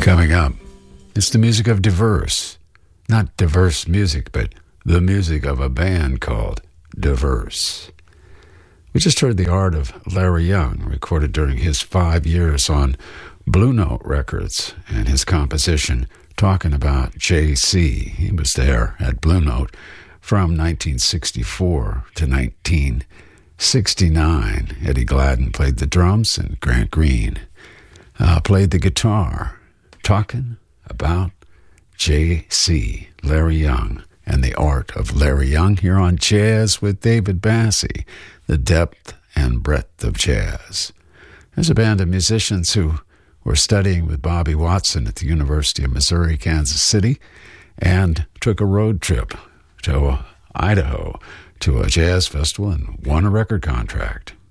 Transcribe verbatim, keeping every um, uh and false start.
Coming up, it's the music of Diverse. Not diverse music, but the music of a band called Diverse. We just heard the art of Larry Young, recorded during his five years on Blue Note Records, and his composition talking about J C. He was there at Blue Note from nineteen sixty-four to nineteen sixty-nine. Eddie Gladden played the drums, and Grant Green uh, played the guitar, talking about J C, Larry Young, and the art of Larry Young here on Jazz with David Bassie, the depth and breadth of jazz. There's a band of musicians who were studying with Bobby Watson at the University of Missouri, Kansas City, and took a road trip to Idaho to a jazz festival and won a record contract.